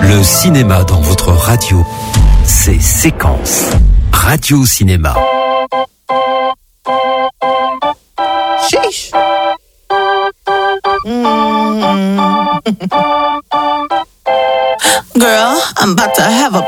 Le cinéma dans votre radio, c'est Séquence. Radio Cinéma. Sheesh. Girl, I'm about to have a